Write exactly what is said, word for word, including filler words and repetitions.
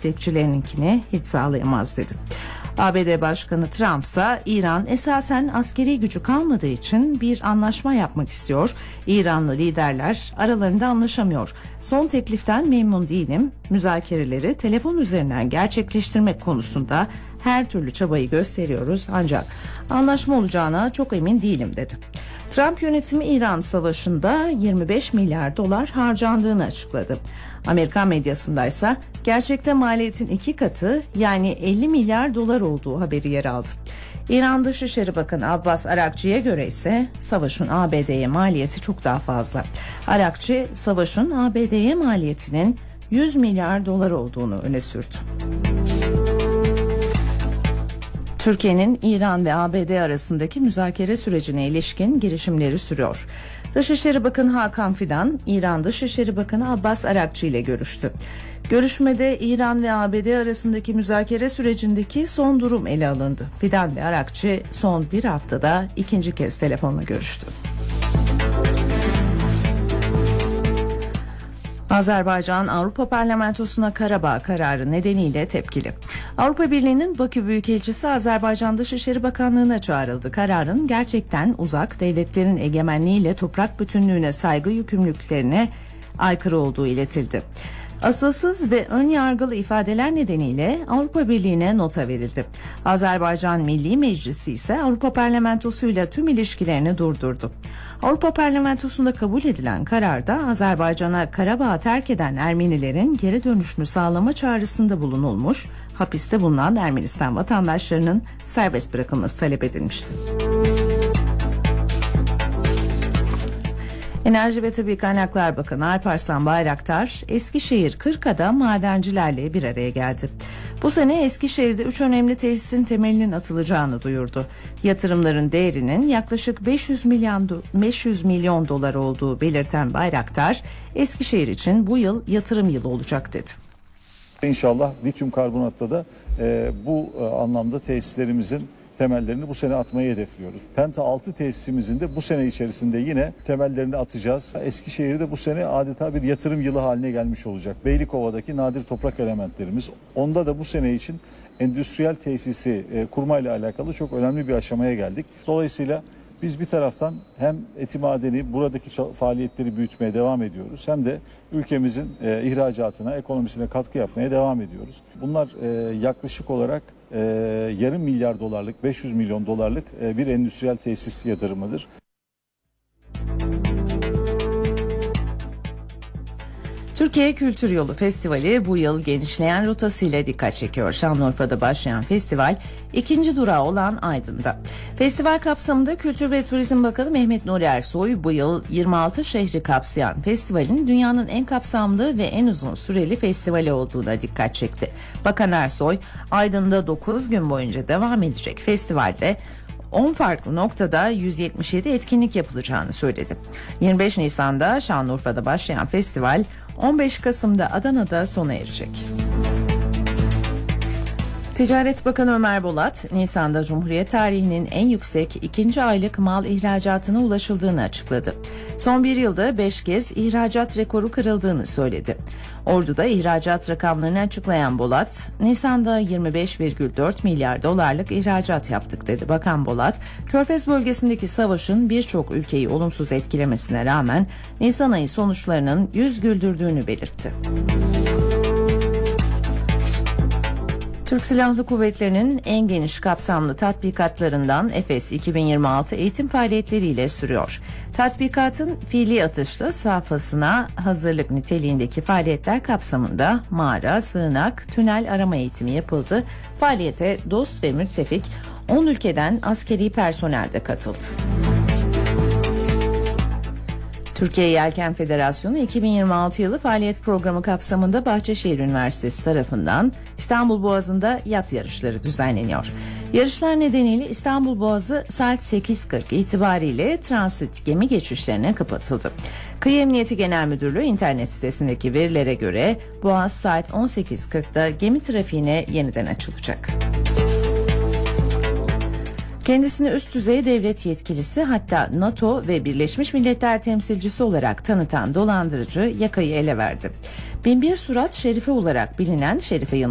destekçilerininkini hiç sağlayamaz dedi. A B D Başkanı Trump ise İran esasen askeri gücü kalmadığı için bir anlaşma yapmak istiyor. İranlı liderler aralarında anlaşamıyor. Son tekliften memnun değilim. Müzakereleri telefon üzerinden gerçekleştirmek konusunda her türlü çabayı gösteriyoruz ancak anlaşma olacağına çok emin değilim dedi. Trump yönetimi İran savaşında yirmi beş milyar dolar harcandığını açıkladı. Amerikan medyasındaysa gerçekte maliyetin iki katı yani elli milyar dolar olduğu haberi yer aldı. İran Dışişleri Bakanı Abbas Arakçı'ya göre ise savaşın A B D'ye maliyeti çok daha fazla. Arakçı savaşın A B D'ye maliyetinin yüz milyar dolar olduğunu öne sürdü. Türkiye'nin İran ve A B D arasındaki müzakere sürecine ilişkin girişimleri sürüyor. Dışişleri Bakanı Hakan Fidan, İran Dışişleri Bakanı Abbas Arakçı ile görüştü. Görüşmede İran ve A B D arasındaki müzakere sürecindeki son durum ele alındı. Fidan ve Arakçı son bir haftada ikinci kez telefonla görüştü. Azerbaycan Avrupa Parlamentosu'na Karabağ kararı nedeniyle tepkili. Avrupa Birliği'nin Bakü Büyükelçisi Azerbaycan Dışişleri Bakanlığı'na çağrıldı. Kararın gerçekten uzak, devletlerin egemenliğiyle toprak bütünlüğüne saygı yükümlülüklerine aykırı olduğu iletildi. Asılsız ve ön yargılı ifadeler nedeniyle Avrupa Birliği'ne nota verildi. Azerbaycan Milli Meclisi ise Avrupa Parlamentosu'yla tüm ilişkilerini durdurdu. Avrupa Parlamentosu'nda kabul edilen kararda Azerbaycan'a Karabağ'ı terk eden Ermenilerin geri dönüşünü sağlama çağrısında bulunulmuş, hapiste bulunan Ermenistan vatandaşlarının serbest bırakılması talep edilmişti. Enerji ve Tabii Kaynaklar Bakanı Alparslan Bayraktar, Eskişehir Kırka'da madencilerle bir araya geldi. Bu sene Eskişehir'de üç önemli tesisin temelinin atılacağını duyurdu. Yatırımların değerinin yaklaşık beş yüz milyon, beş yüz milyon dolar olduğu belirten Bayraktar, Eskişehir için bu yıl yatırım yılı olacak dedi. İnşallah lityum karbonatta da e, bu e, anlamda tesislerimizin temellerini bu sene atmayı hedefliyoruz. Penta altı tesisimizin de bu sene içerisinde yine temellerini atacağız. Eskişehir'de bu sene adeta bir yatırım yılı haline gelmiş olacak. Beylikova'daki nadir toprak elementlerimiz. Onda da bu sene için endüstriyel tesisi e, kurmayla alakalı çok önemli bir aşamaya geldik. Dolayısıyla biz bir taraftan hem eti madeni buradaki faaliyetleri büyütmeye devam ediyoruz hem de ülkemizin e, ihracatına, ekonomisine katkı yapmaya devam ediyoruz. Bunlar e, yaklaşık olarak e, yarım milyar dolarlık, beş yüz milyon dolarlık e, bir endüstriyel tesis yatırımıdır. Türkiye Kültür Yolu Festivali bu yıl genişleyen rotasıyla dikkat çekiyor. Şanlıurfa'da başlayan festival ikinci durağı olan Aydın'da. Festival kapsamında Kültür ve Turizm Bakanı Mehmet Nuri Ersoy bu yıl yirmi altı şehri kapsayan festivalin dünyanın en kapsamlı ve en uzun süreli festivali olduğuna dikkat çekti. Bakan Ersoy, Aydın'da dokuz gün boyunca devam edecek festivalde on farklı noktada yüz yetmiş yedi etkinlik yapılacağını söyledi. yirmi beş Nisan'da Şanlıurfa'da başlayan festival on beş Kasım'da Adana'da sona erecek. Ticaret Bakanı Ömer Bolat, Nisan'da Cumhuriyet tarihinin en yüksek ikinci aylık mal ihracatına ulaşıldığını açıkladı. Son bir yılda beş kez ihracat rekoru kırıldığını söyledi. Ordu'da ihracat rakamlarını açıklayan Bolat, Nisan'da yirmi beş virgül dört milyar dolarlık ihracat yaptık dedi. Bakan Bolat, Körfez bölgesindeki savaşın birçok ülkeyi olumsuz etkilemesine rağmen Nisan ayı sonuçlarının yüz güldürdüğünü belirtti. Türk Silahlı Kuvvetleri'nin en geniş kapsamlı tatbikatlarından Efes iki bin yirmi altı eğitim faaliyetleriyle sürüyor. Tatbikatın fiili atışlı safhasına hazırlık niteliğindeki faaliyetler kapsamında mağara, sığınak, tünel arama eğitimi yapıldı. Faaliyete dost ve müttefik on ülkeden askeri personel de katıldı. Türkiye Yelken Federasyonu iki bin yirmi altı yılı faaliyet programı kapsamında Bahçeşehir Üniversitesi tarafından İstanbul Boğazı'nda yat yarışları düzenleniyor. Yarışlar nedeniyle İstanbul Boğazı saat sekiz kırk itibariyle transit gemi geçişlerine kapatıldı. Kıyı Emniyeti Genel Müdürlüğü internet sitesindeki verilere göre Boğaz saat on sekiz kırkta gemi trafiğine yeniden açılacak. Kendisini üst düzey devlet yetkilisi, hatta NATO ve Birleşmiş Milletler temsilcisi olarak tanıtan dolandırıcı yakayı ele verdi. Binbir Surat Şerife olarak bilinen Şerife Yılmaz